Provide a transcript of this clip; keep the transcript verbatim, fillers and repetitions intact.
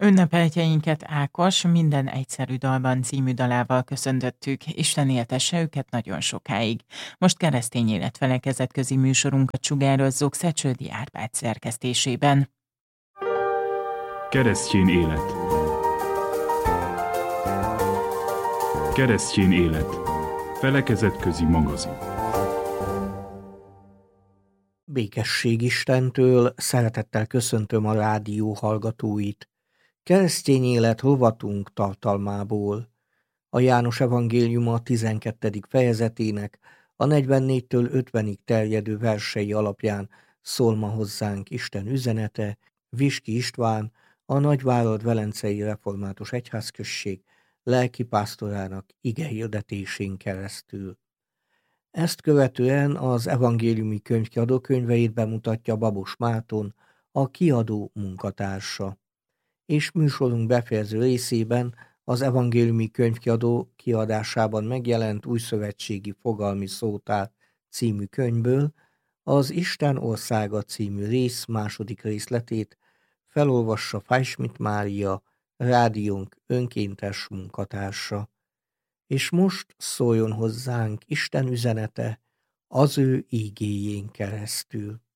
Ünnepeltjeinket Ákos minden egyszerű dalban című dalával köszöntöttük, Isten éltesse őket nagyon sokáig. Most keresztény életfelekezetközi műsorunkat sugározzuk Szecsődi Árpád szerkesztésében. Keresztény élet. Keresztény élet. Felekezetközi magazin. Békesség Istentől, szeretettel köszöntöm a rádió hallgatóit. Keresztény élet rovatunk tartalmából. A János evangéliuma tizenkettedik fejezetének a negyvennégytől ötvenig terjedő versei alapján szól ma hozzánk Isten üzenete, Viski István, a Nagyvárad Velencei Református Egyházközség lelkipásztorának igehirdetésén keresztül. Ezt követően az evangéliumi könyvkiadó könyveit bemutatja Babos Márton, a kiadó munkatársa. És műsorunk befejező részében az evangéliumi könyvkiadó kiadásában megjelent újszövetségi fogalmi szótár című könyvből az Isten országa című rész második részletét felolvassa Fajsmit Mária, rádiónk önkéntes munkatársa. És most szóljon hozzánk Isten üzenete az ő ígéjén keresztül.